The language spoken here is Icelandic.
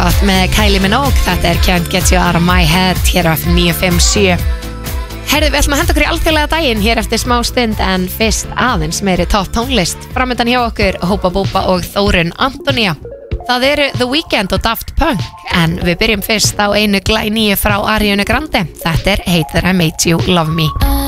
Scott með Kylie Minogue. Þetta Can't Get You Out of My Head hér á 957. Herðu, við ætlum að henda okkur í alþjóðlega daginn hér eftir smá stund, en fyrst aðeins meiri topp tónlist. Framöndan hjá okkur Hópa Búba og Þórunn Antonía. Það eru The Weeknd og Daft Punk, en við byrjum fyrst á einu glænýju frá Ariana Grande. Þetta Hate That I Made You Love Me.